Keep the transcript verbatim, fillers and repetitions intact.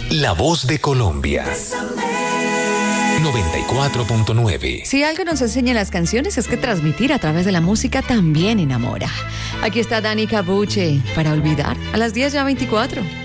La voz de Colombia. noventa y cuatro punto nueve. Si algo nos enseñan las canciones es que transmitir a través de la música también enamora. Aquí está Dani Cabuche para olvidar a las diez ya veinticuatro.